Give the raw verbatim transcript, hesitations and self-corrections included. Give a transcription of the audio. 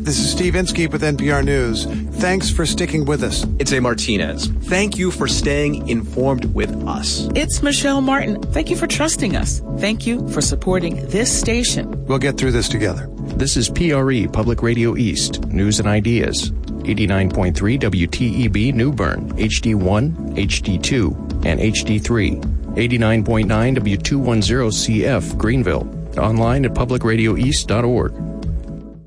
This is Steve Inskeep with N P R News. Thanks for sticking with us. It's A. Martinez. Thank you for staying informed with us. It's Michelle Martin. Thank you for trusting us. Thank you for supporting this station. We'll get through this together. This is P R E Public Radio East, News and Ideas. eighty-nine point three W T E B New Bern, H D one, H D two, and H D three. eighty-nine point nine W two ten C F Greenville. Online at public radio east dot org.